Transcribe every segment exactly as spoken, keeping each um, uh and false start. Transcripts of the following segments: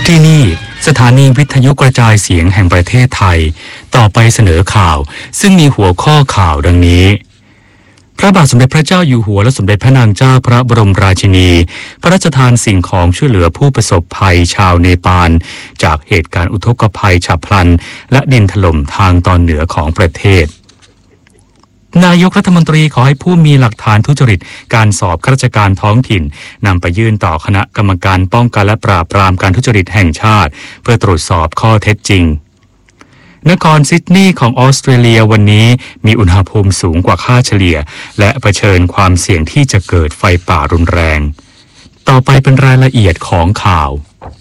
ที่นี่สถานีวิทยุกระจายเสียงแห่งประเทศไทยต่อไปเสนอข่าวซึ่งมีหัวข้อข่าวดังนี้พระบาทสมเด็จพระเจ้าอยู่หัวและสมเด็จพระนางเจ้าพระบรมราชินีพระราชทานสิ่งของช่วยเหลือผู้ประสบภัยชาวเนปาลจากเหตุการณ์อุทกภัยฉับพลันและดินถล่มทางตอนเหนือของประเทศนายกรัฐมนตรีขอให้ผู้มีหลักฐานทุจริตการสอบข้าราชการท้องถิ่นนำไปยื่นต่อคณะกรรมการป้องกันและปราบปรามการทุจริตแห่งชาติเพื่อตรวจสอบข้อเท็จจริงนครซิดนีย์ของออสเตรเลียวันนี้มีอุณหภูมิสูงกว่าค่าเฉลี่ยและเผชิญความเสี่ยงที่จะเกิดไฟป่ารุนแรงต่อไปเป็นรายละเอียดของข่าว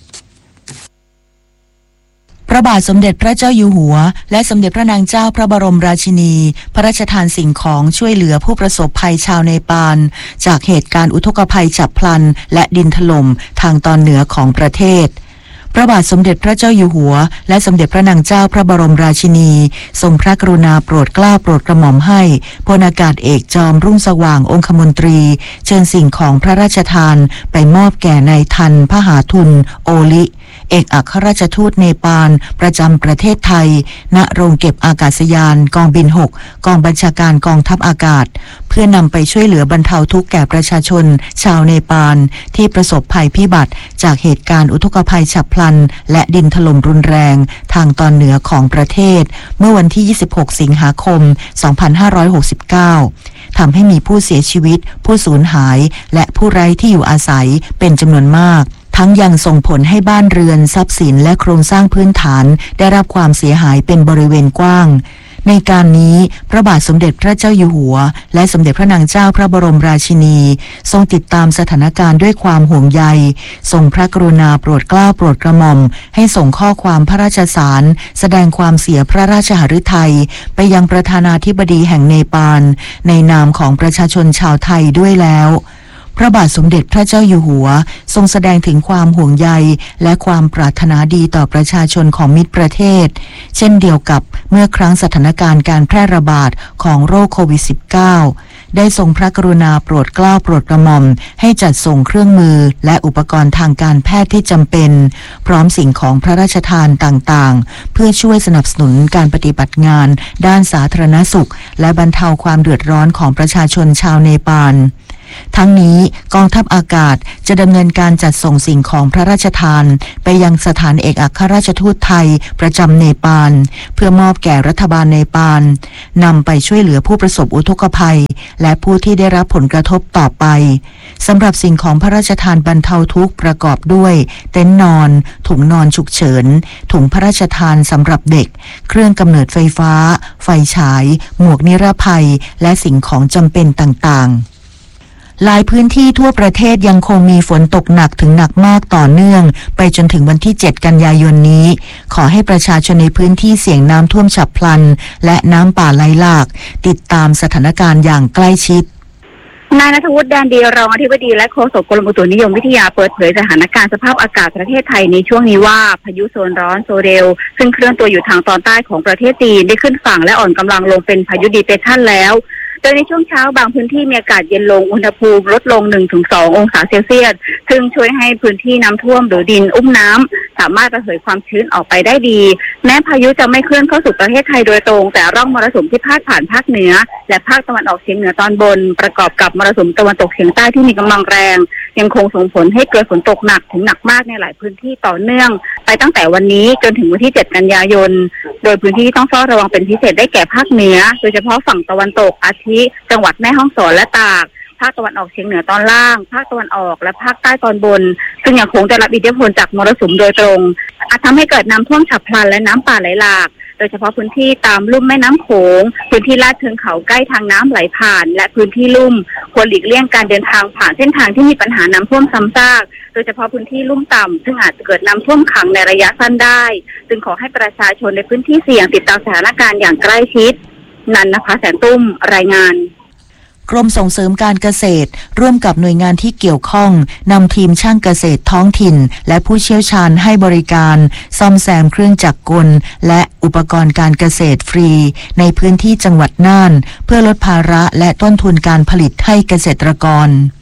พระบาทสมเด็จพระเจ้าอยู่หัวและสมเด็จพระนางเจ้าพระบรมราชินีพระราชทานสิ่งของช่วยเหลือผู้ประสบภัยชาวเนปาลจากเหตุการณ์อุทกภัยฉับพลันและดินถล่มทางตอนเหนือของประเทศพระบาทสมเด็จพระเจ้าอยู่หัวและสมเด็จพระนางเจ้าพระบรมราชินีทรงพระกรุณาโปรดเกล้าโปรดกระหม่อมให้พลอากาศเอกจอมรุ่งสว่างองคมนตรีเชิญสิ่งของพระราชทานไปมอบแก่นายทันพหาทุนโอลิเอกอัครราชทูตเนปาลประจำประเทศไทยณโรงเก็บอากาศยานกองบินหกกองบัญชาการกองทัพอากาศเพื่อนำไปช่วยเหลือบรรเทาทุกข์แก่ประชาชนชาวเนปาลที่ประสบภัยพิบัติจากเหตุการณ์อุทกภัยฉับพลันและดินถล่มรุนแรงทางตอนเหนือของประเทศเมื่อวันที่ยี่สิบหกสิงหาคมสองพันห้าร้อยหกสิบเก้าทำให้มีผู้เสียชีวิตผู้สูญหายและผู้ไร้ที่อยู่อาศัยเป็นจำนวนมากทั้งยังส่งผลให้บ้านเรือนทรัพย์สินและโครงสร้างพื้นฐานได้รับความเสียหายเป็นบริเวณกว้างในการนี้พระบาทสมเด็จพระเจ้าอยู่หัวและสมเด็จพระนางเจ้าพระบรมราชินีทรงติดตามสถานการณ์ด้วยความห่วงใยทรงพระกรุณาโปรดเกล้าโปรดกระหม่อมให้ส่งข้อความพระราชสารแสดงความเสียพระราชหฤทัยไปยังประธานาธิบดีแห่งเนปาลในนามของประชาชนชาวไทยด้วยแล้วพระบาทสมเด็จพระเจ้าอยู่หัวทรงแสดงถึงความห่วงใยและความปรารถนาดีต่อประชาชนของมิตรประเทศเช่นเดียวกับเมื่อครั้งสถานการณ์การแพร่ระบาดของโรคโควิด สิบเก้า ได้ทรงพระกรุณาโปรดเกล้าโปรดกระหม่อมให้จัดส่งเครื่องมือและอุปกรณ์ทางการแพทย์ที่จำเป็นพร้อมสิ่งของพระราชทานต่างๆเพื่อช่วยสนับสนุนการปฏิบัติงานด้านสาธารณสุขและบรรเทาความเดือดร้อนของประชาชนชาวเนปาลทั้งนี้กองทัพอากาศจะดำเนินการจัดส่งสิ่งของพระราชทานไปยังสถานเอกอัครราชทูตไทยประจำเนปาลเพื่อมอบแก่รัฐบาลเนปาลนำไปช่วยเหลือผู้ประสบอุทกภัยและผู้ที่ได้รับผลกระทบต่อไปสำหรับสิ่งของพระราชทานบรรเทาทุกข์ประกอบด้วยเต็นท์นอนถุงนอนฉุกเฉินถุงพระราชทานสำหรับเด็กเครื่องกำเนิดไฟฟ้าไฟฉายหมวกนิรภัยและสิ่งของจำเป็นต่างๆหลายพื้นที่ทั่วประเทศยังคงมีฝนตกหนักถึงหนักมากต่อเนื่องไปจนถึงวันที่เจ็ดกันยายนนี้ขอให้ประชาชนในพื้นที่เสี่ยงน้ำท่วมฉับพลันและน้ำป่าไหลหลากติดตามสถานการณ์อย่างใกล้ชิดนายณัฐวุฒิ แดนดีรองอธิบดีและโฆษกกรมอุตุนิยมวิทยาเปิดเผยสถานการณ์สภาพอากาศประเทศไทยในช่วงนี้ว่าพายุโซนร้อนโซเดลซึ่งเคลื่อนตัวอยู่ทางตอนใต้ของประเทศจีนได้ขึ้นฝั่งและอ่อนกำลังลงเป็นพายุดีเปรสชันแล้วโดยในช่วงเช้าบางพื้นที่มีอากาศเย็นลงอุณหภูมิลดลง หนึ่งถึงสอง องศาเซลเซียสซึ่งช่วยให้พื้นที่น้ำท่วมหรือดินอุ้มน้ำสามารถระเหยความชื้นออกไปได้ดีแม้พายุจะไม่เคลื่อนเข้าสู่ประเทศไทยโดยตรงแต่ร่องมรสุมที่พาดผ่านภาคเหนือและภาคตะวันออกเฉียงเหนือตอนบนประกอบกับมรสุมตะวันตกเฉียงใต้ที่มีกำลังแรงยังคงส่งผลให้เกิดฝนตกหนักถึงหนักมากในหลายพื้นที่ต่อเนื่องไปตั้งแต่วันนี้จนถึงวันที่เจ็ดกันยายนโดยพื้นที่ที่ต้องเฝ้าระวังเป็นพิเศษได้แก่ภาคเหนือโดยเฉพาะฝั่งตะวันตกอาทิจังหวัดแม่ฮ่องสอนและตากภาคตะวันออกเฉียงเหนือตอนล่างภาคตะวันออกและภาคใต้ตอนบนซึ่งยังคงได้รับอิทธิพลจากมรสุมโดยตรงอาจทำให้เกิดน้ำท่วมฉับพลันและน้ำป่าไหลหลากโดยเฉพาะพื้นที่ตามลุ่มแม่น้ำโขงพื้นที่ลาดเชิงเขาใกล้ทางน้ำไหลผ่านและพื้นที่ลุ่มควรหลีกเลี่ยงการเดินทางผ่านเส้นทางที่มีปัญหาน้ำท่วมซ้ำซากโดยเฉพาะพื้นที่ลุ่มต่ำซึ่งอาจจะเกิดน้ำท่วมขังในระยะสั้นได้จึงขอให้ประชาชนในพื้นที่เสี่ยงติดตามสถานการณ์อย่างใกล้ชิดนันนภาแสนตุ้มรายงานกรมส่งเสริมการเกษตรร่วมกับหน่วยงานที่เกี่ยวข้องนำทีมช่างเกษตรท้องถิ่นและผู้เชี่ยวชาญให้บริการซ่อมแซมเครื่องจักรกลและอุปกรณ์การเกษตรฟรีในพื้นที่จังหวัดน่านเพื่อลดภาระและต้นทุนการผลิตให้เกษตรกร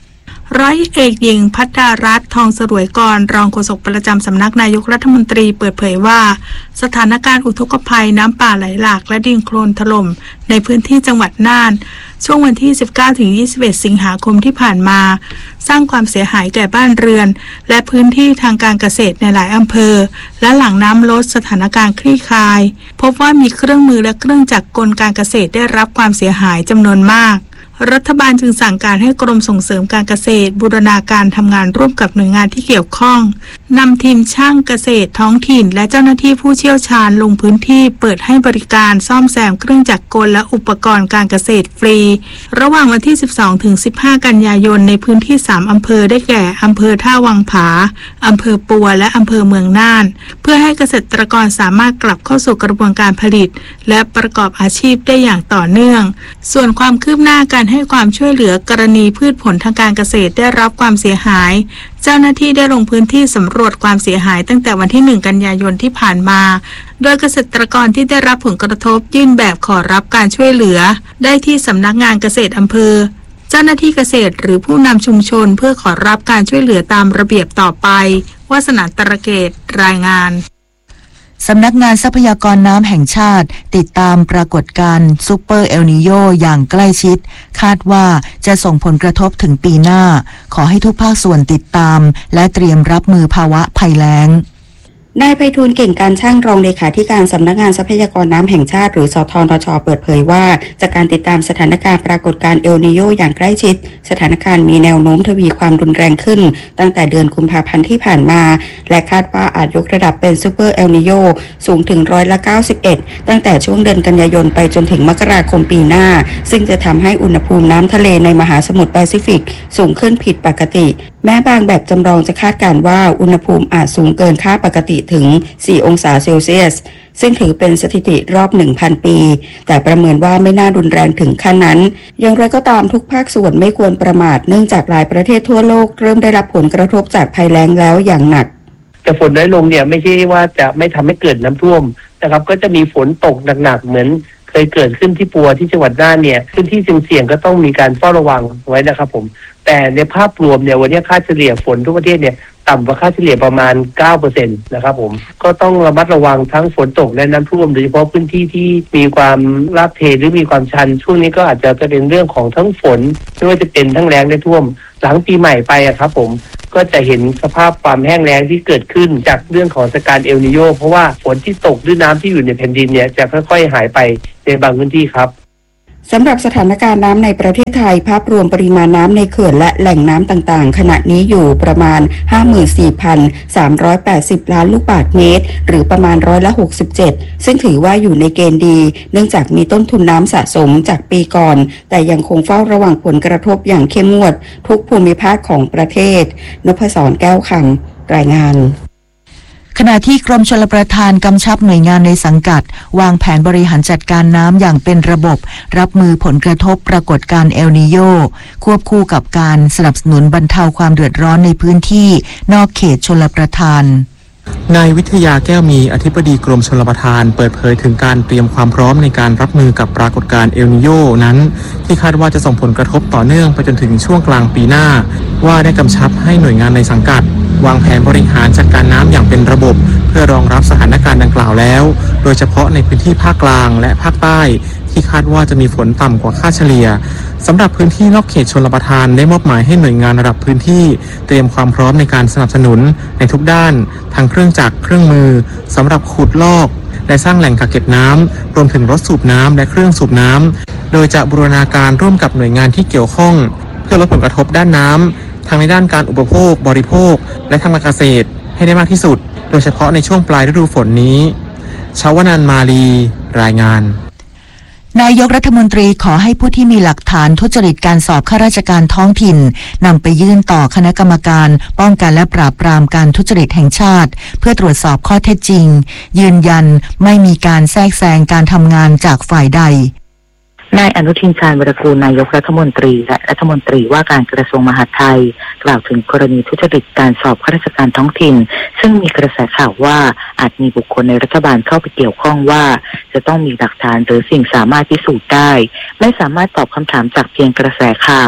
ร้อยเอกหญิงภัทรารัตน์ทองสรวยกรรองโฆษกประจำสำนักนายกรัฐมนตรีเปิดเผยว่าสถานการณ์อุทกภัยน้ำป่าไหลหลากและดินโคลนถล่มในพื้นที่จังหวัดน่านช่วงวันที่ สิบเก้าถึงยี่สิบเอ็ด สิงหาคมที่ผ่านมาสร้างความเสียหายแก่บ้านเรือนและพื้นที่ทางการเกษตรในหลายอำเภอและหลังน้ำลดสถานการณ์คลี่คลายพบว่ามีเครื่องมือและเครื่องจักรกลการเกษตรได้รับความเสียหายจำนวนมากรัฐบาลจึงสั่งการให้กรมส่งเสริมการเกษตรบูรณาการทำงานร่วมกับหน่วยงานที่เกี่ยวข้องนำทีมช่างเกษตรท้องถิ่นและเจ้าหน้าที่ผู้เชี่ยวชาญลงพื้นที่เปิดให้บริการซ่อมแซมเครื่องจักรกลและอุปกรณ์การเกษตรฟรีระหว่างวันที่ สิบสองถึงสิบห้า กันยายนในพื้นที่สามอำเภอได้แก่อำเภอท่าวังผาอำเภอปัวและอำเภอเมืองน่านเพื่อให้เกษตรกรสามารถกลับเข้าสู่กระบวนการผลิตและประกอบอาชีพได้อย่างต่อเนื่องส่วนความคืบหน้าการให้ความช่วยเหลือกรณีพืชผลทางการเกษตรได้รับความเสียหายเจ้าหน้าที่ได้ลงพื้นที่สำรวจความเสียหายตั้งแต่วันที่หนึ่งกันยายนที่ผ่านมาโดยเกษตรกรที่ได้รับผลกระทบยื่นแบบขอรับการช่วยเหลือได้ที่สำนักงานเกษตรอำเภอเจ้าหน้าที่เกษตรหรือผู้นำชุมชนเพื่อขอรับการช่วยเหลือตามระเบียบต่อไปวาสนาตระเกตรายงานสำนักงานทรัพยากรน้ำแห่งชาติติดตามปรากฏการณ์ซูเปอร์เอลนีโญอย่างใกล้ชิดคาดว่าจะส่งผลกระทบถึงปีหน้าขอให้ทุกภาคส่วนติดตามและเตรียมรับมือภาวะภัยแล้งนายไพฑูรย์เก่งการช่างรองเลขาธิการสำนักงานทรัพยากรน้ำแห่งชาติหรือสทนช.เปิดเผยว่าจากการติดตามสถานการณ์ปรากฏการณ์เอลนีโญอย่างใกล้ชิดสถานการณ์มีแนวโน้มทวีความรุนแรงขึ้นตั้งแต่เดือนกุมภาพันธ์ที่ผ่านมาและคาดว่าอาจยกระดับเป็นซูเปอร์เอลนีโญสูงถึงร้อยละเก้าสิบเอ็ดตั้งแต่ช่วงเดือนกันยายนไปจนถึงมกราคมปีหน้าซึ่งจะทำให้อุณหภูมิน้ำทะเลในมหาสมุทรแปซิฟิกสูงขึ้นผิดปกติแม้บางแบบจำลองจะคาดการณ์ว่าอุณหภูมิอาจสูงเกินค่าปกติถึงสี่องศาเซลเซียสซึ่งถือเป็นสถิติรอบ หนึ่งพัน ปีแต่ประเมินว่าไม่น่ารุนแรงถึงขั้นนั้นอย่างไรก็ตามทุกภาคส่วนไม่ควรประมาทเนื่องจากหลายประเทศทั่วโลกเริ่มได้รับผลกระทบจากภัยแล้งแล้วอย่างหนักแต่ฝนน้อยลงเนี่ยไม่ใช่ว่าจะไม่ทำให้เกิดน้ำท่วมนะครับก็จะมีฝนตกหนักๆเหมือนเคยเกิดขึ้นที่ปัวที่จังหวัดน่านเนี่ยพื้นที่เสี่ยงๆก็ต้องมีการเฝ้าระวังไว้นะครับผมแต่ในภาพรวมเนี่ยวันนี้ค่าเฉลี่ยฝนทุกประเทศเนี่ยต่ำกว่าค่าเฉลี่ยประมาณ เก้าเปอร์เซ็นต์ นะครับผมก็ต้องระมัดระวังทั้งฝนตกและน้ำท่วมโดยเฉพาะพื้นที่ที่มีความลาดเทหรือมีความชันช่วงนี้ก็อาจจะเป็นเรื่องของทั้งฝนไม่ว่าจะเป็นทั้งแล้งและท่วมหลังปีใหม่ไปอะครับผมก็จะเห็นสภาพความแห้งแล้งที่เกิดขึ้นจากเรื่องของสถานการณ์เอลนีโญเพราะว่าฝนที่ตกด้วยน้ำที่อยู่ในแผ่นดินเนี่ยจะค่อยๆหายไปในบางพื้นที่ครับสำหรับสถานการณ์น้ำในประเทศไทยภาพรวมปริมาณน้ำในเขื่อนและแหล่งน้ำต่างๆขณะนี้อยู่ประมาณ ห้าหมื่นสี่พันสามร้อยแปดสิบ ล้านลูกบาศก์เมตรหรือประมาณร้อยละหกสิบเจ็ดซึ่งถือว่าอยู่ในเกณฑ์ดีเนื่องจากมีต้นทุนน้ำสะสมจากปีก่อนแต่ยังคงเฝ้าระวังผลกระทบอย่างเข้มงวดทุกภูมิภาคของประเทศนพศรแก้วคำรายงานขณะที่กรมชลประทานกำชับหน่วยงานในสังกัดวางแผนบริหารจัดการน้ำอย่างเป็นระบบรับมือผลกระทบปรากฏการณ์เอลนีโญควบคู่กับการสนับสนุนบรรเทาความเดือดร้อนในพื้นที่นอกเขตชลประทานนายวิทยาแก้วมีอธิบดีกรมชลประทานเปิดเผยถึงการเตรียมความพร้อมในการรับมือกับปรากฏการณ์เอลนีโญนั้นที่คาดว่าจะส่งผลกระทบต่อเนื่องไปจนถึงช่วงกลางปีหน้าว่าได้กำชับให้หน่วยงานในสังกัดวางแผนบริหารจัดการน้ำอย่างเป็นระบบเพื่อรองรับสถานการณ์ดังกล่าวแล้วโดยเฉพาะในพื้นที่ภาคกลางและภาคใต้ที่คาดว่าจะมีฝนต่ำกว่าค่าเฉลี่ยสำหรับพื้นที่นอกเขตชลประทานได้มอบหมายให้หน่วยงานระดับพื้นที่เตรียมความพร้อมในการสนับสนุนในทุกด้านทั้งเครื่องจักรเครื่องมือสำหรับขุดลอกและสร้างแหล่งกักเก็บน้ำรวมถึงรถสูบน้ำและเครื่องสูบน้ำโดยจะบูรณาการร่วมกับหน่วยงานที่เกี่ยวข้องเพื่อลดผลกระทบด้านน้ำทั้งในด้านการอุปโภคบริโภคและทางการเกษตรให้ได้มากที่สุดโดยเฉพาะในช่วงปลายฤดูฝนนี้ชาวนันท์มาลีรายงานนายกรัฐมนตรีขอให้ผู้ที่มีหลักฐานทุจริตการสอบข้าราชการท้องถิ่นนำไปยื่นต่อคณะกรรมการป้องกันและปราบปรามการทุจริตแห่งชาติเพื่อตรวจสอบข้อเท็จจริงยืนยันไม่มีการแทรกแซงการทำงานจากฝ่ายใดนายอนุทินชาญวิรากูลนายกรัฐมนตรีและรัฐมนตรีว่าการกระทรวงมหาดไทยกล่าวถึงกรณีทุจริตการสอบข้าราชการท้องถิ่นซึ่งมีกระแสข่าวว่าอาจมีบุคคลในรัฐบาลเข้าไปเกี่ยวข้องว่าจะต้องมีหลักฐานหรือสิ่งสามารถพิสูจน์ได้ไม่สามารถตอบคำถามจากเพียงกระแสข่าว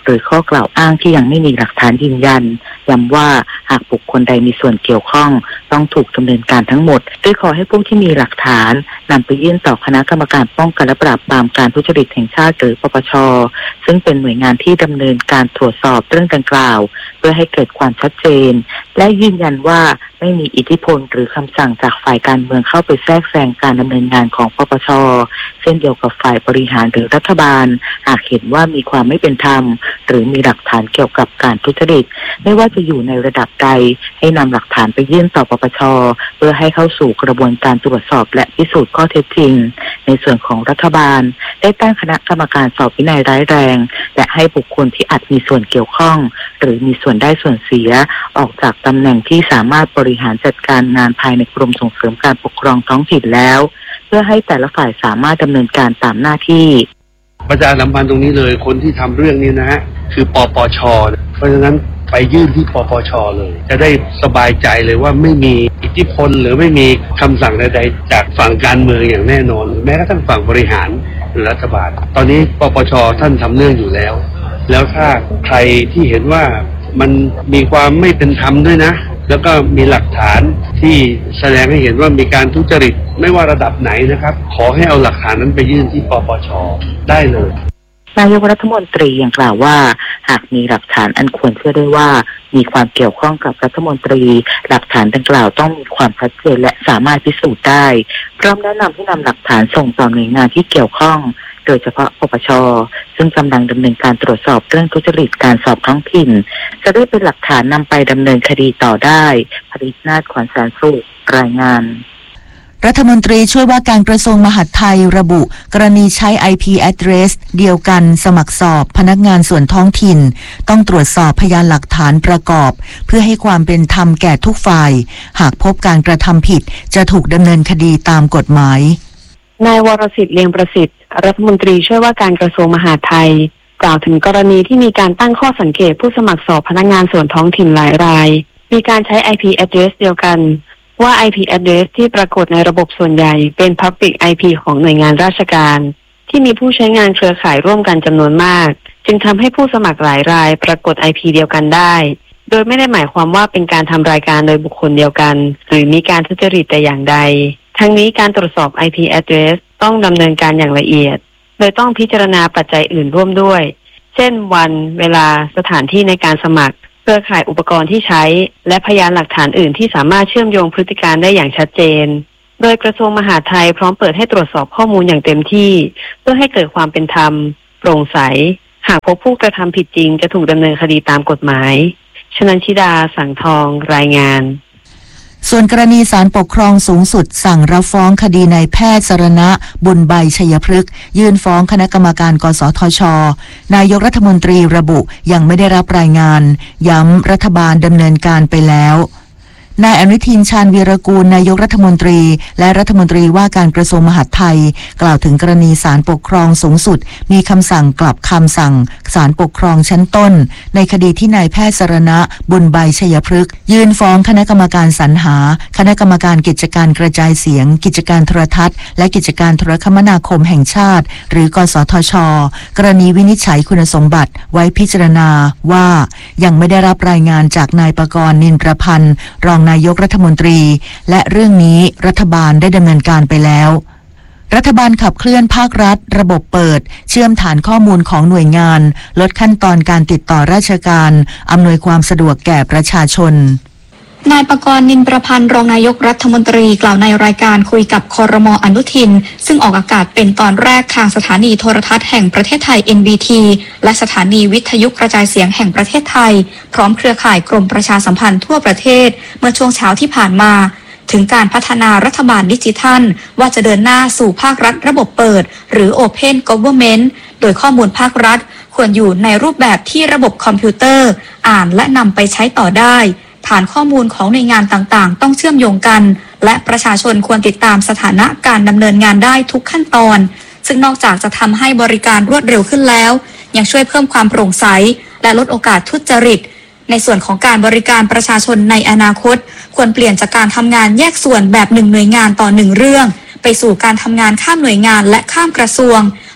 หรือข้อกล่าวอ้างที่ยังไม่มีหลักฐานยืนยันย้ำว่าหากบุคคลใดมีส่วนเกี่ยวข้องต้องถูกดำเนินการทั้งหมดโดยขอให้ผู้ที่มีหลักฐานนำไปยื่นต่อคณะกรรมการป้องกันและปราบปรามการทุจริตแห่งชาติหรือปปช.ซึ่งเป็นหน่วยงานที่ดำเนินการตรวจสอบเรื่องดังกล่าวเพื่อให้เกิดความชัดเจนและยืนยันว่าไม่มีอิทธิพลหรือคำสั่งจากฝ่ายการเมืองเข้าไปแทรกแซงการดำเนินงานของปปช.เช่นเดียวกับฝ่ายบริหารหรือรัฐบาลหากเห็นว่ามีความไม่เป็นธรรมหรือมีหลักฐานเกี่ยวกับการทุจริตไม่ว่าจะอยู่ในระดับใดให้นำหลักฐานไปยื่นต่อปปช.เพื่อให้เข้าสู่กระบวนการตรวจสอบและพิสูจน์ข้อเท็จจริงในส่วนของรัฐบาลได้ตั้งคณะกรรมการสอบวินัยร้ายแรงและให้บุคคลที่อาจมีส่วนเกี่ยวข้องหรือมีส่วนได้ส่วนเสียออกจากตำแหน่งที่สามารถบริหารจัดการงานภายในกรมส่งเสริมการปกครองท้องถิ่นแล้วเพื่อให้แต่ละฝ่ายสามารถดำเนินการตามหน้าที่ประชาสัมพันธ์ตรงนี้เลยคนที่ทำเรื่องนี้นะฮะคือปปช.เพราะฉะนั้นไปยื่นที่ปปช.เลยจะได้สบายใจเลยว่าไม่มีอิทธิพลหรือไม่มีคำสั่งใดๆจากฝั่งการเมืองอย่างแน่นอนแม้กระทั่งฝั่งบริหารหรือรัฐบาลตอนนี้ปปช.ท่านทำเรื่องอยู่แล้วแล้วถ้าใครที่เห็นว่ามันมีความไม่เป็นธรรมด้วยนะแล้วก็มีหลักฐานที่แสดงให้เห็นว่ามีการทุจริตไม่ว่าระดับไหนนะครับขอให้เอาหลักฐานนั้นไปยื่นที่ปปช.ได้เลยนายกรัฐมนตรียังกล่าวว่าหากมีหลักฐานอันควรเชื่อได้ว่ามีความเกี่ยวข้องกับรัฐมนตรีหลักฐานดังกล่าวต้องมีความชัดเจนและสามารถพิสูจน์ได้พร้อมแนะนำให้นำหลักฐานส่งต่อหน่วยงานที่เกี่ยวข้องโดยเฉพาะปปช.ซึ่งกำลังดำเนินการตรวจสอบเรื่องทุจริตการสอบท้องถิ่นจะได้เป็นหลักฐานนำไปดำเนินคดีต่อได้ผลิตนาฏขวัญแสนสุขรายงานรัฐมนตรีช่วยว่าการกระทรวงมหาดไทยระบุกรณีใช้ ไอ พี address เดียวกันสมัครสอบพนักงานส่วนท้องถิ่นต้องตรวจสอบพยานหลักฐานประกอบเพื่อให้ความเป็นธรรมแก่ทุกฝ่ายหากพบการกระทำผิดจะถูกดำเนินคดีตามกฎหมายนายวรสิทธิ์เลียงประสิทธิ์รัฐมนตรีช่วยว่าการกระทรวงมหาดไทยกล่าวถึงกรณีที่มีการตั้งข้อสังเกตผู้สมัครสอบพนักงานส่วนท้องถิ่นหลายรายมีการใช้ ไอ พี address เดียวกันว่า ไอ พี address ที่ปรากฏในระบบส่วนใหญ่เป็น Public ไอ พี ของหน่วยงานราชการที่มีผู้ใช้งานเครือข่ายร่วมกันจำนวนมากจึงทำให้ผู้สมัครหลายรายปรากฏ ไอ พี เดียวกันได้โดยไม่ได้หมายความว่าเป็นการทำรายการโดยบุคคลเดียวกันหรือมีการทุจริตแต่อย่างใดทั้งนี้การตรวจสอบ ไอ พี address ต้องดำเนินการอย่างละเอียดโดยต้องพิจารณาปัจจัยอื่นร่วมด้วยเช่นวันเวลาสถานที่ในการสมัครเครือข่ายอุปกรณ์ที่ใช้และพยานหลักฐานอื่นที่สามารถเชื่อมโยงพฤติการได้อย่างชัดเจนโดยกระทรวงมหาดไทยพร้อมเปิดให้ตรวจสอบข้อมูลอย่างเต็มที่เพื่อให้เกิดความเป็นธรรมโปร่งใสหากพบผู้กระทำผิดจริงจะถูกดำเนินคดีตามกฎหมายชนันชิดาสังทองรายงานส่วนกรณีศาลปกครองสูงสุดสั่งรับฟ้องคดีนายแพทย์สรณะบุญใบชัยพฤกษ์ยื่นฟ้องคณะกรรมการกสทช.นายกรัฐมนตรีระบุยังไม่ได้รับรายงานย้ำรัฐบาลดำเนินการไปแล้วนายอนุทินชาญวีรกูลนายกรัฐมนตรีและรัฐมนตรีว่าการกระทรวงมหาดไทยกล่าวถึงกรณีศาลปกครองสูงสุดมีคำสั่งกลับคำสั่งศาลปกครองชั้นต้นในคดีที่นายแพทย์สรณะบุญใบชัยพฤกษ์ยื่นฟ้องคณะกรรมการสรรหาคณะกรรมการกิจการกระจายเสียงกิจการโทรทัศน์และกิจการโทรคมนาคมแห่งชาติหรือกสทช.กรณีวินิจฉัยคุณสมบัติไว้พิจารณาว่ายังไม่ได้รับรายงานจากนายปกรณ์นินประพันธ์รองนายกรัฐมนตรีและเรื่องนี้รัฐบาลได้ดำเนินการไปแล้วรัฐบาลขับเคลื่อนภาครัฐระบบเปิดเชื่อมฐานข้อมูลของหน่วยงานลดขั้นตอนการติดต่อราชการอำนวยความสะดวกแก่ประชาชนนายปกรณ์นินประพันธ์รองนายกรัฐมนตรีกล่าวในรายการคุยกับครม.อนุทินซึ่งออกอากาศเป็นตอนแรกทางสถานีโทรทัศน์แห่งประเทศไทย เอ็น บี ที และสถานีวิทยุกระจายเสียงแห่งประเทศไทยพร้อมเครือข่ายกรมประชาสัมพันธ์ทั่วประเทศเมื่อช่วงเช้าที่ผ่านมาถึงการพัฒนารัฐบาลดิจิทัลว่าจะเดินหน้าสู่ภาครัฐระบบเปิดหรือ Open Government โดยข้อมูลภาครัฐควรอยู่ในรูปแบบที่ระบบคอมพิวเตอร์อ่านและนำไปใช้ต่อได้ฐานข้อมูลของหน่วยงานต่างๆต้องเชื่อมโยงกันและประชาชนควรติดตามสถานะการดำเนินงานได้ทุกขั้นตอนซึ่งนอกจากจะทำให้บริการรวดเร็วขึ้นแล้วยังช่วยเพิ่มความโปร่งใสและลดโอกาสทุจริตในส่วนของการบริการประชาชนในอนาคตควรเปลี่ยนจากการทำงานแยกส่วนแบบหนึ่งหน่วยงานต่อหนึ่งเรื่องไปสู่การทำงานข้ามหน่วยงานและข้ามกระทรวง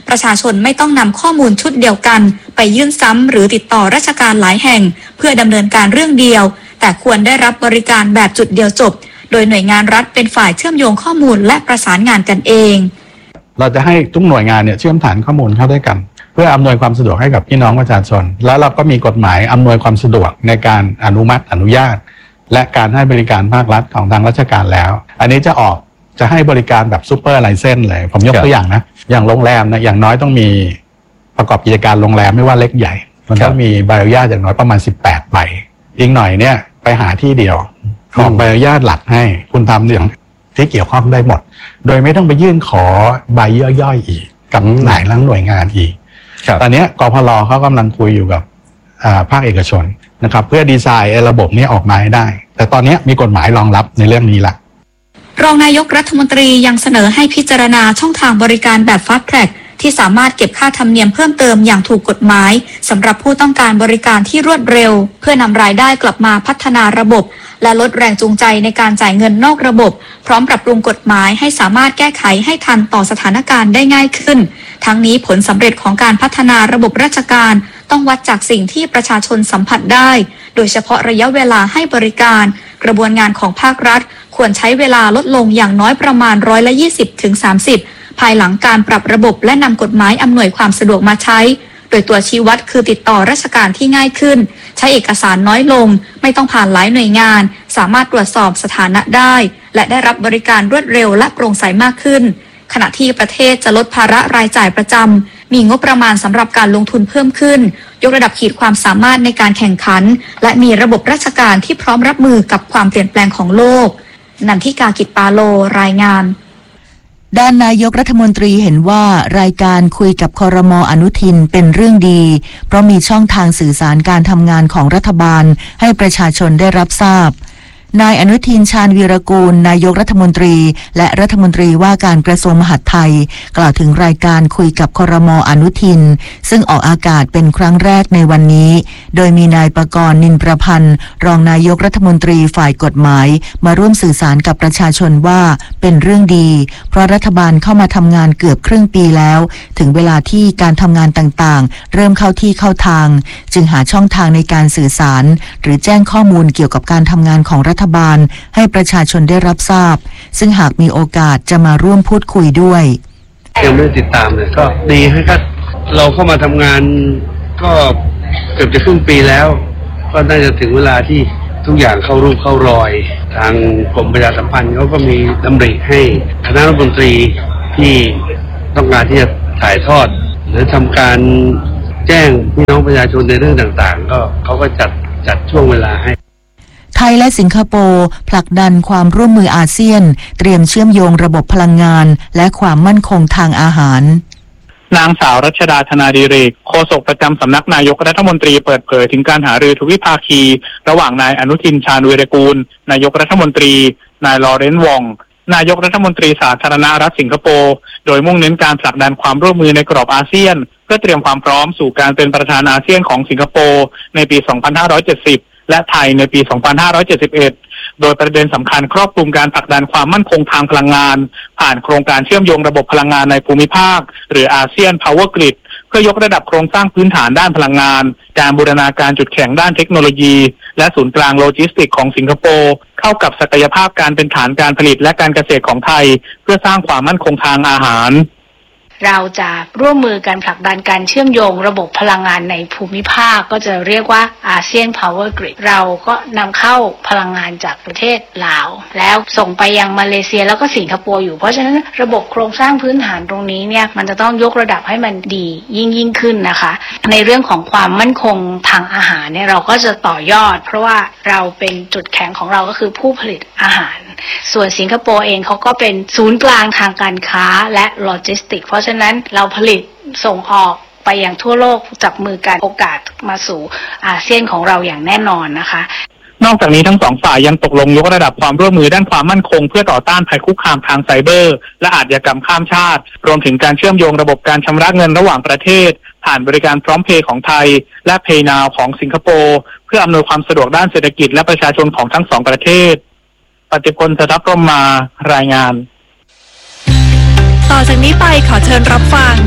ประชาชนไม่ต้องนำข้อมูลชุดเดียวกันไปยื่นซ้ำหรือติดต่อราชการหลายแห่งเพื่อดำเนินการเรื่องเดียวแต่ควรได้รับบริการแบบจุดเดียวจบโดยหน่วยงานรัฐเป็นฝ่ายเชื่อมโยงข้อมูลและประสานงานกันเองเราจะให้ทุกหน่วยงานเนี่ยเชื่อมฐานข้อมูลเข้าด้วยกันเพื่ออำนวยความสะดวกให้กับพี่น้องประชาชนแล้วเราก็มีกฎหมายอำนวยความสะดวกในการอนุมัติอนุญาตและการให้บริการภาครัฐของทางราชการแล้วอันนี้จะออกจะให้บริการแบบซูเปอร์ไลเซนส์เลยผมยกตัวอย่างนะอย่างโรงแรมนะอย่างน้อยต้องมีประกอบกิจการโรงแรมไม่ว่าเล็กใหญ่มันต้องมีใบอนุญาตอย่างน้อยประมาณสิบแปดใบอีกหน่อยเนี่ยไปหาที่เดียวออกใบอนุญาตหลักให้คุณทำเรื่องที่เกี่ยวข้องได้หมดโดยไม่ต้องไปยื่นขอใบย่อยๆอีกกับหลายหน่วยงานอีกตอนนี้กพลเขากำลังคุยอยู่กับภาคเอกชนนะครับเพื่อดีไซน์ระบบนี้ออกมาให้ได้แต่ตอนนี้มีกฎหมายรองรับในเรื่องนี้ละรองนายกรัฐมนตรียังเสนอให้พิจารณาช่องทางบริการแบบ Fast Track ที่สามารถเก็บค่าธรรมเนียมเพิ่มเติมอย่างถูกกฎหมายสำหรับผู้ต้องการบริการที่รวดเร็วเพื่อนำรายได้กลับมาพัฒนาระบบและลดแรงจูงใจในการจ่ายเงินนอกระบบพร้อมปรับปรุงกฎหมายให้สามารถแก้ไขให้ทันต่อสถานการณ์ได้ง่ายขึ้นทั้งนี้ผลสำเร็จของการพัฒนาระบบราชการต้องวัดจากสิ่งที่ประชาชนสัมผัสได้โดยเฉพาะระยะเวลาให้บริการกระบวนงานของภาครัฐควรใช้เวลาลดลงอย่างน้อยประมาณร้อยละยี่สิบถึงสามสิบภายหลังการปรับระบบและนำกฎหมายอำนวยความสะดวกมาใช้โดยตัวชี้วัดคือติดต่อราชการที่ง่ายขึ้นใช้เอกสารน้อยลงไม่ต้องผ่านหลายหน่วยงานสามารถตรวจสอบสถานะได้และได้รับบริการรวดเร็วและโปร่งใสมากขึ้นขณะที่ประเทศจะลดภาระรายจ่ายประจำมีงบประมาณสำหรับการลงทุนเพิ่มขึ้นยกระดับขีดความสามารถในการแข่งขันและมีระบบราชการที่พร้อมรับมือกับความเปลี่ยนแปลงของโลกนันทิกากิจปาโลรายงานด้านนายกรัฐมนตรีเห็นว่ารายการคุยกับครม.อนุทินเป็นเรื่องดีเพราะมีช่องทางสื่อสารการทำงานของรัฐบาลให้ประชาชนได้รับทราบนายอนุทินชาญวีรกูลนายกรัฐมนตรีและรัฐมนตรีว่าการกระทรวงมหาดไทยกล่าวถึงรายการคุยกับครม.อนุทินซึ่งออกอากาศเป็นครั้งแรกในวันนี้โดยมีนายปกรณ์นินประพันธ์รองนายกรัฐมนตรีฝ่ายกฎหมายมาร่วมสื่อสารกับประชาชนว่าเป็นเรื่องดีเพราะรัฐบาลเข้ามาทำงานเกือบครึ่งปีแล้วถึงเวลาที่การทำงานต่างๆเริ่มเข้าที่เข้าทางจึงหาช่องทางในการสื่อสารหรือแจ้งข้อมูลเกี่ยวกับการทำงานของรัฐบาลให้ประชาชนได้รับทราบซึ่งหากมีโอกาสจะมาร่วมพูดคุยด้วยยังไม่ได้ติดตามเลยก็ดีให้ครับเราเข้ามาทำงานก็เกือบจะครึ่งปีแล้วก็น่าจะถึงเวลาที่ทุกอย่างเข้ารูปเข้ารอยทางกรมประชาสัมพันธ์เขาก็มีดำริให้คณะรัฐมนตรีที่ต้องการที่จะถ่ายทอดหรือทำการแจ้งพี่น้องประชาชนในเรื่องต่างๆก็เขาก็จัดจัดช่วงเวลาให้ไทยและสิงคโปร์ผลักดันความร่วมมืออาเซียนเตรียมเชื่อมโยงระบบพลังงานและความมั่นคงทางอาหารนางสาวรัชดาธนาดิเรกโฆษกประจำสำนักนายกรัฐมนตรีเปิดเผยถึงการหารือทวิภาคีระหว่างนายอนุทินชาญวีรกูลนายกรัฐมนตรีนายลอเรนซ์วองนายกรัฐมนตรีสาธารณรัฐสิงคโปร์โดยมุ่งเน้นการผลักดันความร่วมมือในกรอบอาเซียนเพื่อเตรียมความพร้อมสู่การเป็นประธานอาเซียนของสิงคโปร์ในปีสองพันห้าร้อยเจ็ดสิบและไทยในปีสองพันห้าร้อยเจ็ดสิบเอ็ดโดยประเด็นสำคัญครอบคลุมการผลักดันความมั่นคงทางพลังงานผ่านโครงการเชื่อมโยงระบบพลังงานในภูมิภาคหรืออาเซียน Power Grid เพื่อยกระดับโครงสร้างพื้นฐานด้านพลังงานการบูรณาการจุดแข็งด้านเทคโนโลยีและศูนย์กลางโลจิสติกส์ของสิงคโปร์เข้ากับศักยภาพการเป็นฐานการผลิตและการเกษตรของไทยเพื่อสร้างความมั่นคงทางอาหารเราจะร่วมมือกันผลักดันการเชื่อมโยงระบบพลังงานในภูมิภาคก็จะเรียกว่าอาเซียน Power Grid เราก็นำเข้าพลังงานจากประเทศลาวแล้วส่งไปยังมาเลเซียแล้วก็สิงคโปร์อยู่เพราะฉะนั้นระบบโครงสร้างพื้นฐานตรงนี้เนี่ยมันจะต้องยกระดับให้มันดียิ่งยิ่งขึ้นนะคะในเรื่องของความมั่นคงทางอาหารเนี่ยเราก็จะต่อยอดเพราะว่าเราเป็นจุดแข็งของเราก็คือผู้ผลิตอาหารส่วนสิงคโปร์เองเขาก็เป็นศูนย์กลางทางการค้าและโลจิสติกส์เพราะฉะนั้นเราผลิตส่งออกไปยังทั่วโลกจับมือกันโอกาสมาสู่อาเซียนของเราอย่างแน่นอนนะคะนอกจากนี้ทั้งสองฝ่ายยังตกลงยกระดับความร่วมมือด้านความมั่นคงเพื่อต่อต้านภัยคุกคามทางไซเบอร์และอาชญากรรมข้ามชาติรวมถึงการเชื่อมโยงระบบการชำระเงินระหว่างประเทศผ่านบริการพร้อมเพย์ของไทยและ PayNow ของสิงคโปร์เพื่ออำนวยความสะดวกด้านเศรษฐกิจและประชาชนของทั้งสองประเทศปฏิพล สทัพพรหมมารายงานต่อจากนี้ไปขอเชิญรับฟัง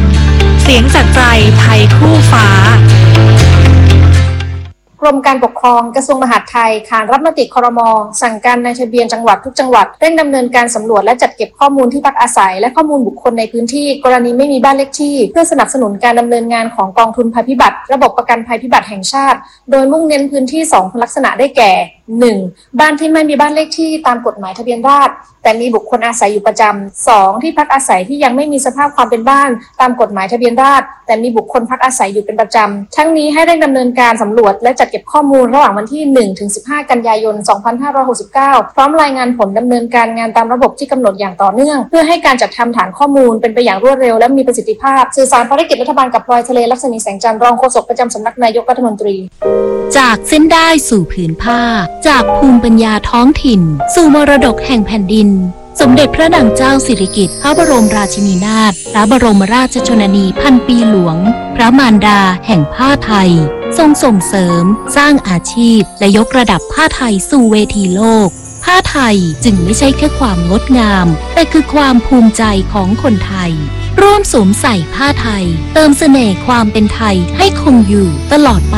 เสียงจากใจไทยคู่ฟ้ากรมการปกครองกระทรวงมหาดไทยขานรับมติครม.สั่งการนายทะเบียนจังหวัดทุกจังหวัดเร่งดำเนินการสำรวจและจัดเก็บข้อมูลที่พักอาศัยและข้อมูลบุคคลในพื้นที่กรณีไม่มีบ้านเลขที่เพื่อสนับสนุนการดำเนินงานของกองทุนภัยพิบัติระบบประกันภัยพิบัติแห่งชาติโดยมุ่งเน้นพื้นที่สองลักษณะได้แก่ หนึ่ง บ้านที่ไม่มีบ้านเลขที่ตามกฎหมายทะเบียนราษฎร์แต่มีบุคคลอาศัยอยู่ประจำ สอง ที่พักอาศัยที่ยังไม่มีสภาพความเป็นบ้านตามกฎหมายทะเบียนราษฎร์แต่มีบุคคลพักอาศัยอยู่เป็นประจำทั้งนี้ให้เร่งดำเนินการสำรวจและจัดเก็บข้อมูลระหว่างวันที่ หนึ่งถึงสิบห้า กันยายน สองพันห้าร้อยหกสิบเก้า พร้อมรายงานผลดำเนินการงานตามระบบที่กำหนดอย่างต่อเนื่องเพื่อให้การจัดทำฐานข้อมูลเป็นไปอย่างรวดเร็วและมีประสิทธิภาพสื่อสารภารกิจรัฐบาลกับพลอยทะเลลักษณีแสงจันทร์รองโฆษกประจำสำนักนายกรัฐมนตรีจากเส้นได้สู่ผืนผ้าจากภูมิปัญญาท้องถิ่นสู่มรดกแห่งแผ่นดินสมเด็จพระนางเจ้าสิริกิติ์พระบรมราชินีนาถพระบรมราชชนนีพันปีหลวงพระมารดาแห่งผ้าไทยทรงส่งเสริมสร้างอาชีพและยกระดับผ้าไทยสู่เวทีโลกผ้าไทยจึงไม่ใช่แค่ความงดงามแต่คือความภูมิใจของคนไทยร่วมสวมใส่ผ้าไทยเติมเสน่ห์ความเป็นไทยให้คงอยู่ตลอดไป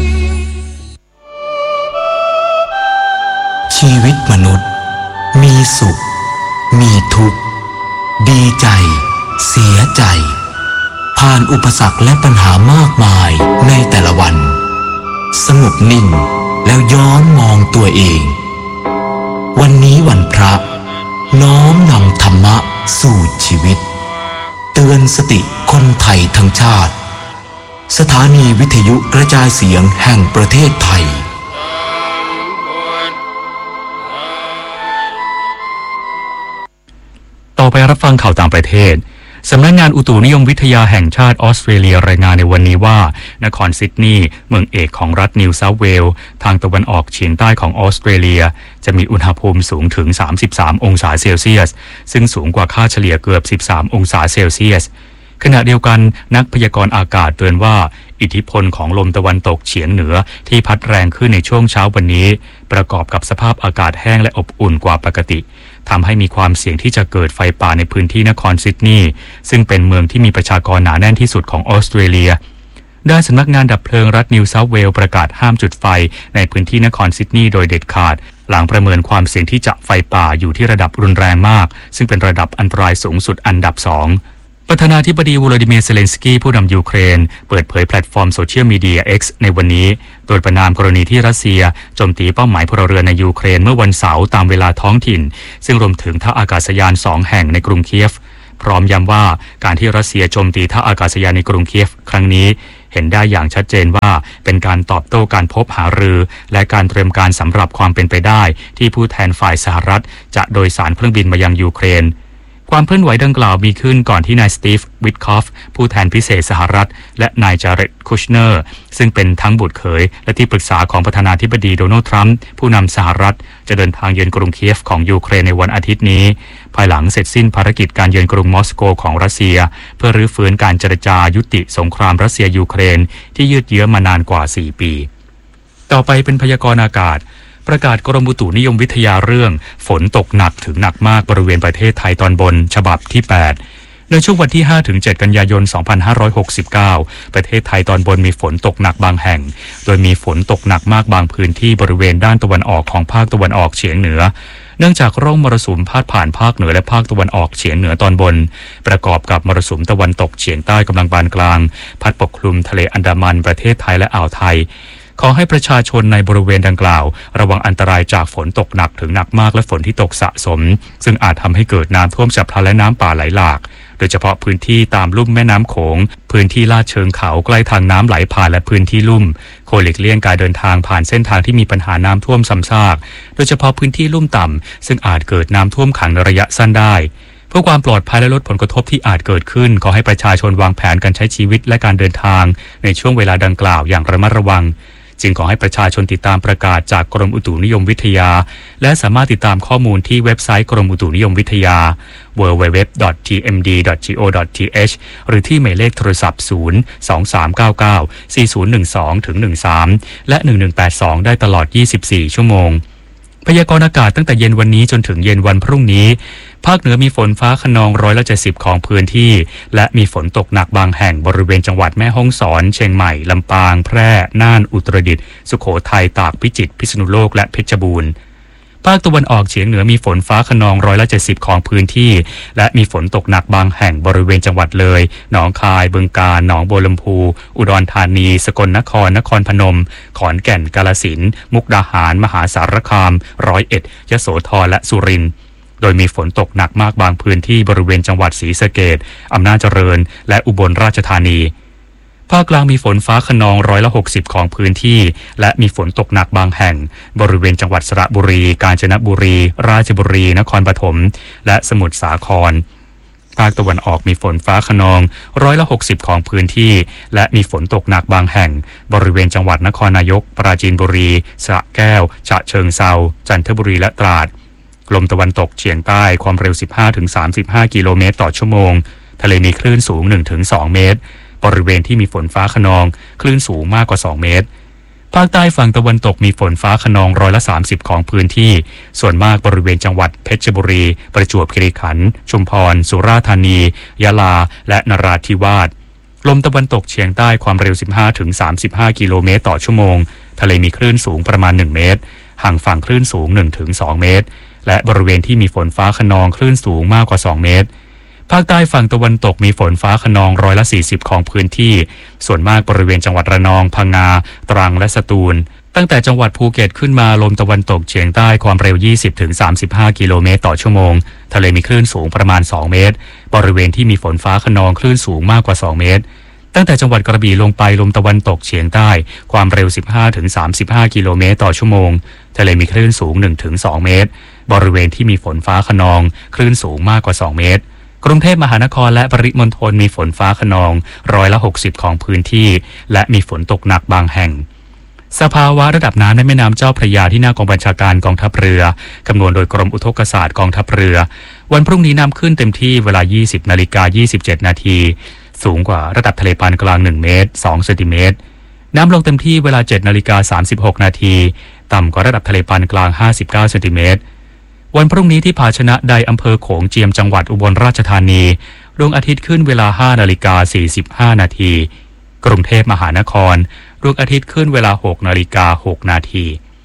ชีวิตมนุษย์มีสุขมีทุกข์ดีใจเสียใจผ่านอุปสรรคและปัญหามากมายในแต่ละวันสงบนิ่งแล้วย้อนมองตัวเองวันนี้วันพระน้อมนำธรรมะสู่ชีวิตเตือนสติคนไทยทั้งชาติสถานีวิทยุกระจายเสียงแห่งประเทศไทยต่อไปรับฟังข่าวต่างประเทศสำนักงานอุตุนิยมวิทยาแห่งชาติออสเตรเลียรายงานในวันนี้ว่านครซิดนีย์เมืองเอกของรัฐนิวเซาท์เวลส์ทางตะวันออกเฉียงใต้ของออสเตรเลียจะมีอุณหภูมิสูงถึงสามสิบสามองศาเซลเซียสซึ่งสูงกว่าค่าเฉลี่ยเกือบสิบสามองศาเซลเซียสขณะเดียวกันนักพยากรณ์อากาศเตือนว่าอิทธิพลของลมตะวันตกเฉียงเหนือที่พัดแรงขึ้นในช่วงเช้าวันนี้ประกอบกับสภาพอากาศแห้งและอบอุ่นกว่าปกติทำให้มีความเสี่ยงที่จะเกิดไฟป่าในพื้นที่นครซิดนีย์ซึ่งเป็นเมืองที่มีประชากรหนาแน่นที่สุดของออสเตรเลียด้านสำนักงานดับเพลิงรัฐนิวเซาท์เวลส์ประกาศห้ามจุดไฟในพื้นที่นครซิดนีย์โดยเด็ดขาดหลังประเมินความเสี่ยงที่จะไฟป่าอยู่ที่ระดับรุนแรงมากซึ่งเป็นระดับอันตรายสูงสุดอันดับสองประธานาธิบดีวลาดิเมียร์เซเลนสกี้ผู้นำยูเครนเปิดเผยแพลตฟอร์มโซเชียลมีเดีย X ในวันนี้โดยประณามกรณีที่รัสเซียโจมตีเป้าหมายพลเรือนในยูเครนเมื่อวันเสาร์ตามเวลาท้องถิ่นซึ่งรวมถึงท่าอากาศยานสองแห่งในกรุงเคียฟพร้อมย้ำว่าการที่รัสเซียโจมตีท่าอากาศยานในกรุงเคียฟครั้งนี้เห็นได้อย่างชัดเจนว่าเป็นการตอบโต้การพบหารือและการเตรียมการสำหรับความเป็นไปได้ที่ผู้แทนฝ่ายสหรัฐจะโดยสารเครื่องบินมายังยูเครนความเคลื่อนไหวดังกล่าวมีขึ้นก่อนที่นายสตีฟวิทคอฟผู้แทนพิเศษสหรัฐและนายจาเร็ดคุชเนอร์ซึ่งเป็นทั้งบุตรเขยและที่ปรึกษาของประธานาธิบดีโดนัลด์ทรัมป์ผู้นำสหรัฐจะเดินทางเยือนกรุงเคียฟของยูเครนในวันอาทิตย์นี้ภายหลังเสร็จสิ้นภารกิจการเยือนกรุงมอสโกของรัสเซียเพื่อรื้อฟื้นการเจรจายุติสงครามรัสเซียยูเครนที่ยืดเยื้อมานานกว่าสี่ปีต่อไปเป็นพยากรณ์อากาศประกาศกรมอุตุนิยมวิทยาเรื่องฝนตกหนักถึงหนักมากบริเวณประเทศไทยตอนบนฉบับที่แปดในช่วงวันที่ ห้าถึงเจ็ด กันยายน สองพันห้าร้อยหกสิบเก้าประเทศไทยตอนบนมีฝนตกหนักบางแห่งโดยมีฝนตกหนักมากบางพื้นที่บริเวณด้านตะวันออกของภาคตะวันออกเฉียงเหนือเนื่องจากร่องมรสุมพาดผ่านภาคเหนือและภาคตะวันออกเฉียงเหนือตอนบนประกอบกับมรสุมตะวันตกเฉียงใต้กำลังปานกลางพัดปกคลุมทะเลอันดามันประเทศไทยและอ่าวไทยขอให้ประชาชนในบริเวณดังกล่าวระวังอันตรายจากฝนตกหนักถึงหนักมากและฝนที่ตกสะสมซึ่งอาจทำให้เกิดน้ำท่วมฉับพลันและน้ำป่าไหลหลากโดยเฉพาะพื้นที่ตามลุ่มแม่น้ำโขงพื้นที่ลาดเชิงเขาใกล้ทางน้ำไหลผ่านและพื้นที่ลุ่มควรหลีกเลี่ยงการเดินทางผ่านเส้นทางที่มีปัญหาน้ำท่วมซ้ำซากโดยเฉพาะพื้นที่ลุ่มต่ำซึ่งอาจเกิดน้ำท่วมขังในระยะสั้นได้เพื่อความปลอดภัยและลดผลกระทบที่อาจเกิดขึ้นขอให้ประชาชนวางแผนการใช้ชีวิตและการเดินทางในช่วงเวลาดังกล่าวอย่างระมัดระวังจึงขอให้ประชาชนติดตามประกาศจากกรมอุตุนิยมวิทยาและสามารถติดตามข้อมูลที่เว็บไซต์กรมอุตุนิยมวิทยา ดับเบิลยู ดับเบิลยู ดับเบิลยู ดอท ที เอ็ม ดี ดอท จี โอ ดอท ที เอช หรือที่หมายเลขโทรศัพท์ ศูนย์ สอง สาม เก้า เก้า สี่ ศูนย์ หนึ่ง สอง ถึง หนึ่ง สาม และ หนึ่ง หนึ่ง แปด สอง ได้ตลอด ยี่สิบสี่ ชั่วโมงพยากรณ์อากาศตั้งแต่เย็นวันนี้จนถึงเย็นวันพรุ่งนี้ภาคเหนือมีฝนฟ้าคะนองร้อยละเจ็ดสิบของพื้นที่และมีฝนตกหนักบางแห่งบริเวณจังหวัดแม่ฮ่องสอนเชียงใหม่ลำปางแพร่น่านอุตรดิตถ์สุโขทัยตากพิจิตรพิษณุโลกและเพชรบูรณ์ภาคตะวันออกเฉียงเหนือมีฝนฟ้าคะนองร้อยละเจ็ดสิบของพื้นที่และมีฝนตกหนักบางแห่งบริเวณจังหวัดเลยหนองคายบึงกาฬหนองบัวลำพูอุดรธานีสกลนครนครพนมขอนแก่นกาฬสินธุ์มุกดาหารมหาสารคามร้อยเอ็ดยโสธรและสุรินทร์โดยมีฝนตกหนักมากบางพื้นที่บริเวณจังหวัดศรีสะเกษอำนาจเจริญและอุบลราชธานีภาคกลางมีฝนฟ้าคะนองร้อยละหกสิบของพื้นที่และมีฝนตกหนักบางแห่งบริเวณจังหวัดสระบุรีกาญจนบุรีราชบุรีนครปฐมและสมุทรสาครภาคตะวันออกมีฝนฟ้าคะนองร้อยละหกสิบของพื้นที่และมีฝนตกหนักบางแห่งบริเวณจังหวัดนครนายกปราจีนบุรีสระแก้วฉะเชิงเทราจันทบุรีและตราดลมตะวันตกเฉียงใต้ความเร็ว สิบห้าถึงสามสิบห้า กิโลเมตรต่อชั่วโมงทะเลมีคลื่นสูง หนึ่งถึงสอง เมตรบริเวณที่มีฝนฟ้าคะนองคลื่นสูงมากกว่าสองเมตรภาคใต้ฝั่งตะวันตกมีฝนฟ้าคะนองร้อยละสามสิบของพื้นที่ส่วนมากบริเวณจังหวัดเพชรบุรีประจวบคีรีขันธ์ชุมพรสุราษฎร์ธานียะลาและนราธิวาสลมตะวันตกเฉียงใต้ความเร็ว สิบห้าถึงสามสิบห้า กิโลเมตรต่อชั่วโมงทะเลมีคลื่นสูงประมาณหนึ่งเมตรห่างฝั่งคลื่นสูง หนึ่งถึงสอง เมตรและบริเวณที่มีฝนฟ้าคะนองคลื่นสูงมากกว่าสองเมตรภาคใต้ฝั่งตะวันตกมีฝนฟ้าคะนองร้อยละสี่สิบของพื้นที่ส่วนมากบริเวณจังหวัดระนองพังงาตรังและสตูลตั้งแต่จังหวัดภูเก็ตขึ้นมาลมตะวันตกเฉียงใต้ความเร็ว ยี่สิบถึงสามสิบห้า กิโลเมตรต่อชั่วโมงทะเลมีคลื่นสูงประมาณสองเมตรบริเวณที่มีฝนฟ้าคะนองคลื่นสูงมากกว่าสองเมตรตั้งแต่จังหวัดกระบี่ลงไปลมตะวันตกเฉียงใต้ความเร็ว สิบห้าถึงสามสิบห้า กิโลเมตรต่อชั่วโมงทะเลมีคลื่นสูง หนึ่งถึงสอง เมตรบริเวณที่มีฝนฟ้าคะนองคลื่นสูงมากกว่าสองเมตรกรุงเทพมหานครและปริมณฑลมีฝนฟ้าคะนองร้อยละหกสิบของพื้นที่และมีฝนตกหนักบางแห่งสภาวะระดับน้ำในแม่น้ำเจ้าพระยาที่หน้ากองบัญชาการกองทัพเรือคำนวณโดยกรมอุทกศาสตร์กองทัพเรือวันพรุ่งนี้น้ำขึ้นเต็มที่เวลา ยี่สิบนาฬิกายี่สิบเจ็ดนาทีสูงกว่าระดับทะเลปานกลางหนึ่งเมตรสองเซนติเมตรน้ำลงเต็มที่เวลา เจ็ดนาฬิกาสามสิบหกนาทีต่ำกว่าระดับทะเลปานกลางห้าสิบเก้าเซนติเมตรวันพรุ่งนี้ที่ภาชนะใดอำเภอโขงเจียมจังหวัดอุบลราชธานีดวงอาทิตย์ขึ้นเวลา ห้านาฬิกาสี่สิบห้านาทีกรุงเทพมหานครดวงอาทิตย์ขึ้นเวลา หกนาฬิกาหกนาที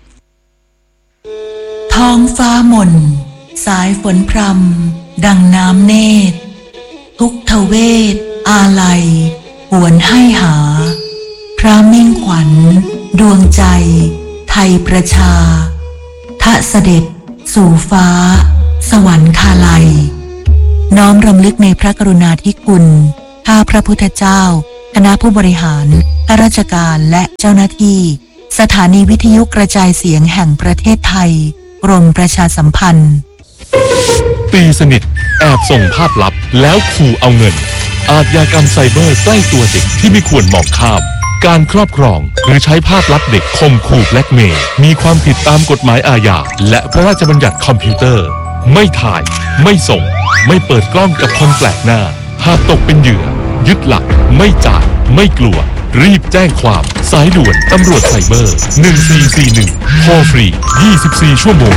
ท้องฟ้ามนสายฝนพรำดังน้ำเนตรทุกทเวทอาลัยหวนให้หาพระมิ่งขวัญดวงใจไทยประชาทะเสด็จสู่ฟ้าสวรรคาลัยน้อมรำลึกในพระกรุณาธิคุณข้าพระพุทธเจ้าคณะผู้บริหารข้าราชการและเจ้าหน้าที่สถานีวิทยุกระจายเสียงแห่งประเทศไทยกรมประชาสัมพันธ์ตีสนิทแอบส่งภาพลับแล้วขู่เอาเงินอาชญากรรมไซเบอร์ใกล้ตัวเด็กที่ไม่ควรมองข้ามการครอบครองหรือใช้ภาพลับเด็กข่มขู่แบล็กเมย์มีความผิดตามกฎหมายอาญาและพระราชบัญญัติคอมพิวเตอร์ไม่ถ่ายไม่ส่งไม่เปิดกล้องกับคนแปลกหน้าหากตกเป็นเหยื่อยึดหลักไม่จ่ายไม่กลัวรีบแจ้งความสายด่วนตำรวจไซเบอร์หนึ่งสี่สี่หนึ่งโทรฟรียี่สิบสี่ชั่วโมง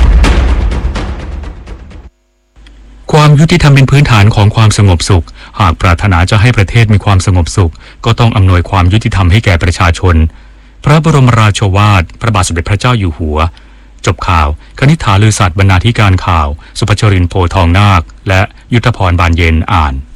ความยุติธรรมเป็นพื้นฐานของความสงบสุขหากปรารถนาจะให้ประเทศมีความสงบสุขก็ต้องอำนวยความยุติธรรมให้แก่ประชาชนพระบรมราโชวาทพระบาทสมเด็จพระเจ้าอยู่หัวจบข่าวคณิษฐาลือสัตย์บรรณาธิการข่าวสุภชรินทร์โพทองนาคและยุทธพรบานเย็นอ่าน